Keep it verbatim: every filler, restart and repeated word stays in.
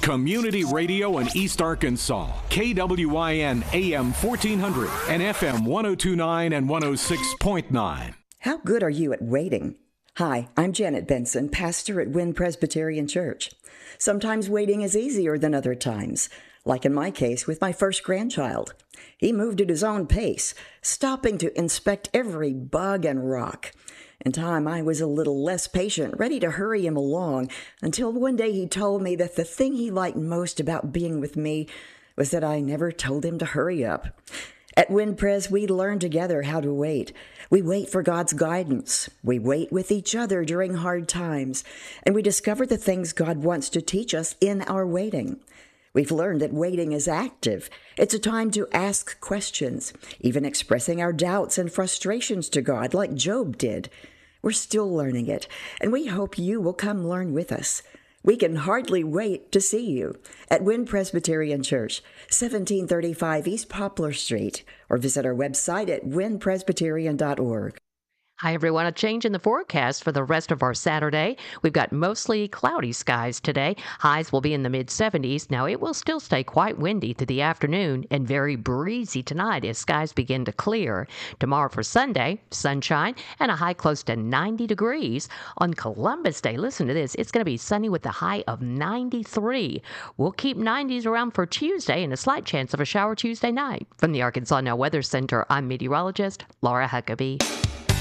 Community radio in East Arkansas. K W I N A M fourteen hundred and F M one oh two point nine and one oh six point nine. How good are you at waiting? Hi, I'm Janet Benson, pastor at Wynn Presbyterian Church. Sometimes waiting is easier than other times, like in my case with my first grandchild. He moved at his own pace, stopping to inspect every bug and rock. In time, I was a little less patient, ready to hurry him along, until one day he told me that the thing he liked most about being with me was that I never told him to hurry up. At WinPres, we learn together how to wait. We wait for God's guidance. We wait with each other during hard times, and we discover the things God wants to teach us in our waiting. We've learned that waiting is active. It's a time to ask questions, even expressing our doubts and frustrations to God like Job did. We're still learning it, and we hope you will come learn with us. We can hardly wait to see you at Wynn Presbyterian Church, seventeen thirty-five East Poplar Street, or visit our website at wynn presbyterian dot org. Hi, everyone. A change in the forecast for the rest of our Saturday. We've got mostly cloudy skies today. Highs will be in the mid seventies. Now, it will still stay quite windy through the afternoon and very breezy tonight as skies begin to clear. Tomorrow for Sunday, sunshine and a high close to ninety degrees. On Columbus Day, listen to this, it's going to be sunny with a high of ninety-three. We'll keep nineties around for Tuesday and a slight chance of a shower Tuesday night. From the Arkansas Now Weather Center, I'm meteorologist Laura Huckabee.